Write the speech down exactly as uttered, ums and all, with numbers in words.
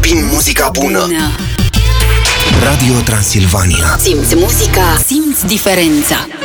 iubim muzica bună. bună. Radio Transilvania. Simți muzica, simți diferența.